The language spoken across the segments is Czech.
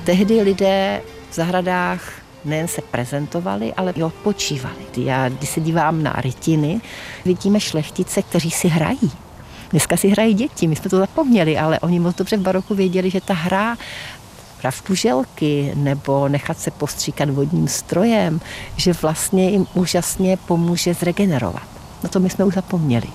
tehdy lidé v zahradách nejen se prezentovali, ale i odpočívali. Já, když se dívám na rytiny, vidíme šlechtice, kteří si hrají. Dneska si hrají děti, my jsme to zapomněli, ale oni moc dobře v baroku věděli, že ta hra v kuželky nebo nechat se postříkat vodním strojem, že vlastně jim úžasně pomůže zregenerovat. Na to my jsme už zapomněli.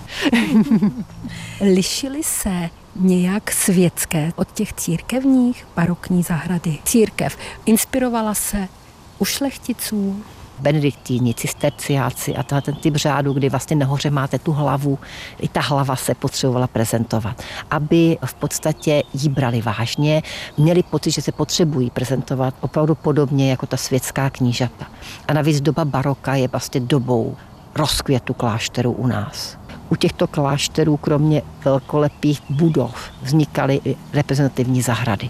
Lišily se nějak světské od těch církevních barokní zahrady? Církev inspirovala se u šlechticů? Benediktíni, cisterciáci a ten typ řádu, kdy vlastně nahoře máte tu hlavu, i ta hlava se potřebovala prezentovat. Aby v podstatě jí brali vážně, měli pocit, že se potřebují prezentovat opravdu podobně jako ta světská knížata. A navíc doba baroka je vlastně dobou rozkvětu klášterů u nás. U těchto klášterů kromě velkolepých budov vznikaly i reprezentativní zahrady.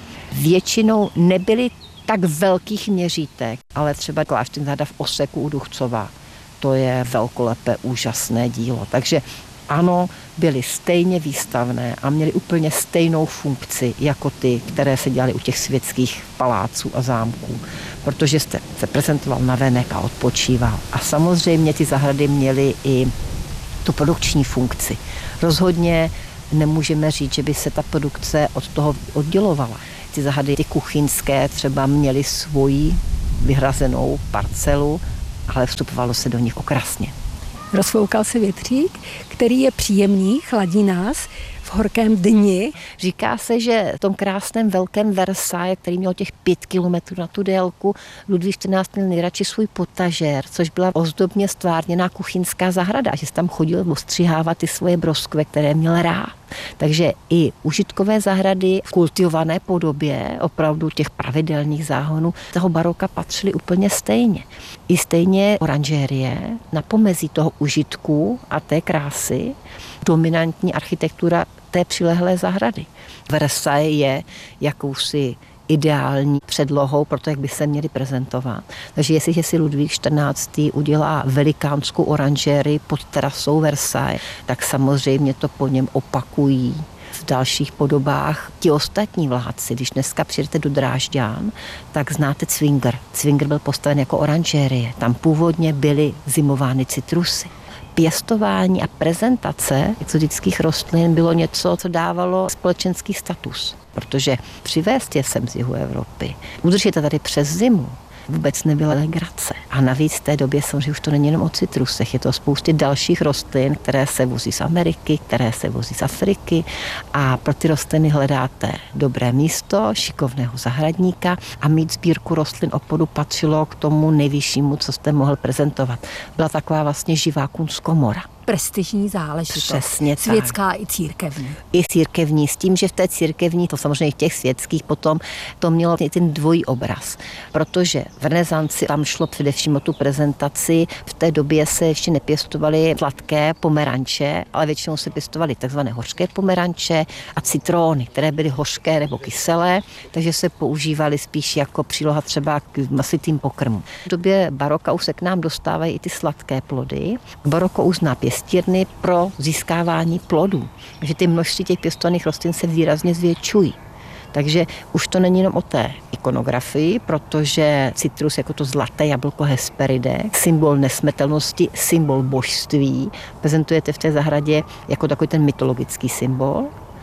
Většinou nebyly tak velkých měřítek, ale třeba klášterní zahrada v Oseku u Duchcova, to je velkolepé, úžasné dílo. Takže ano, byly stejně výstavné a měly úplně stejnou funkci jako ty, které se dělaly u těch světských paláců a zámků, protože jste se prezentoval navenek a odpočíval. A samozřejmě ty zahrady měly i tu produkční funkci. Rozhodně nemůžeme říct, že by se ta produkce od toho oddělovala. Ty zahrady, ty kuchyňské, třeba měly svoji vyhrazenou parcelu, ale vstupovalo se do nich okrasně. Rozfoukal se větřík, který je příjemný, chladí nás v horkém dni. Říká se, že v tom krásném velkém Versailles, který měl těch 5 kilometrů na tu délku, Ludvík XIV. Měl nejradši svůj potažér, což byla ozdobně stvárněná kuchyňská zahrada, že tam chodil ostřihávat ty svoje broskve, které měl rád. Takže i užitkové zahrady v kultivované podobě, opravdu těch pravidelných záhonů, toho baroka patřily úplně stejně. I stejně oranžérie na pomezí toho užitku a té krásy, dominantní architektura té přilehlé zahrady. Versailles je jakousi ideální předlohou pro to, jak by se měli prezentovat. Takže jestliže si Ludvík XIV. Udělá velikánskou oranžérii pod terasou Versailles, tak samozřejmě to po něm opakují v dalších podobách ti ostatní vládci. Když dneska přijdete do Drážďan, tak znáte Cwinger. Cwinger byl postaven jako oranžérie. Tam původně byly zimovány citrusy. Pěstování a prezentace exotických rostlin bylo něco, co dávalo společenský status, protože přivést je sem z jihu Evropy, udržet je tady přes zimu, vůbec nebyla legrace. A navíc v té době samozřejmě už to není jenom o citrusech, je to spousty dalších rostlin, které se vozí z Ameriky, které se vozí z Afriky a pro ty rostliny hledáte dobré místo, šikovného zahradníka a mít sbírku rostlin opodu patřilo k tomu nejvyššímu, co jste mohl prezentovat. Byla taková vlastně živá kunstkomora. Prestižní záležitost. Přesně tak. Světská i církevní. I církevní, s tím, že v té církevní, to samozřejmě v těch světských potom, to mělo ten dvojí obraz. Protože v renesanci tam šlo především o tu prezentaci, v té době se ještě nepěstovaly sladké pomeranče, ale většinou se pěstovaly takzvané hořké pomeranče a citróny, které byly hořké nebo kyselé, takže se používaly spíš jako příloha třeba k masitým pokrmům. V době baroka už se k nám dostávají i ty sladké plody. Baroko uzná pěstírny pro získávání plodů. Takže ty množství těch pěstovaných rostlin se výrazně zvětšují. Takže už to není jenom o té ikonografii, protože citrus jako to zlaté jablko Hesperide, symbol nesmrtelnosti, symbol božství, prezentujete v té zahradě jako takový ten mytologický symbol,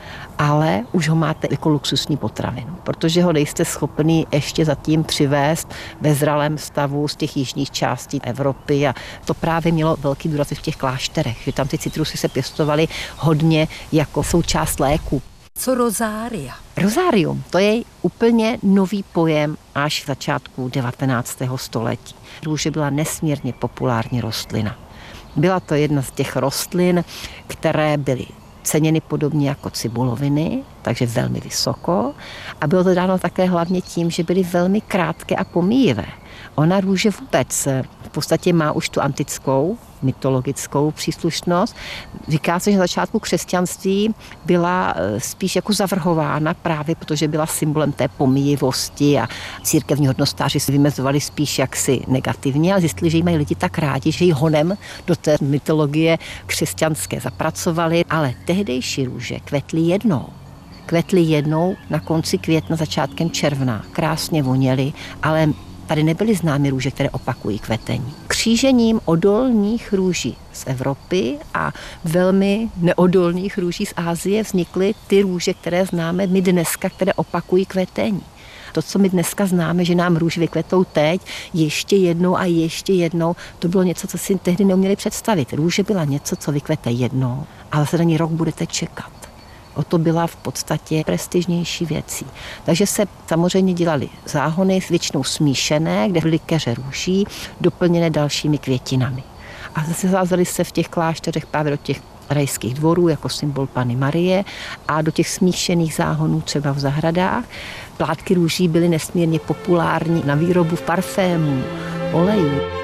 ale už ho máte jako luxusní potravinu, protože ho nejste schopný ještě zatím přivést ve zralém stavu z těch jižních částí Evropy a to právě mělo velký důraz v těch klášterech, že tam ty citrusy se pěstovaly hodně jako součást léku. Co rozária? Rozárium, to je úplně nový pojem až v začátku 19. století. Růže byla nesmírně populární rostlina. Byla to jedna z těch rostlin, které byly ceněny podobně jako cibuloviny, takže velmi vysoko. A bylo to dáno také hlavně tím, že byly velmi krátké a pomíjivé. Ona růže vůbec v podstatě má už tu antickou, mytologickou příslušnost. Říká se, že na začátku křesťanství byla spíš jako zavrhována právě protože byla symbolem té pomíjivosti a církevní hodnostáři se vymezovali spíš jaksi negativně, ale zjistili, že jí mají lidi tak rádi, že ji honem do té mytologie křesťanské zapracovali, ale tehdejší růže kvetly jednou. Kvetly jednou na konci května, začátkem června. Krásně voněly, ale tady nebyly známy růže, které opakují kvetení. Křížením odolných růží z Evropy a velmi neodolných růží z Asie vznikly ty růže, které známe my dneska, které opakují kvetení. To, co my dneska známe, že nám růže vykvetou teď, ještě jednou a ještě jednou, to bylo něco, co si tehdy neuměli představit. Růže byla něco, co vykvete jednou, ale za ní rok budete čekat. O to byla v podstatě prestižnější věcí. Takže se samozřejmě dělaly záhony, většinou smíšené, kde byly keře růží, doplněné dalšími květinami. A zase zázely se v těch klášterech právě do těch rajských dvorů jako symbol Panny Marie a do těch smíšených záhonů třeba v zahradách. Plátky růží byly nesmírně populární na výrobu parfémů, olejů.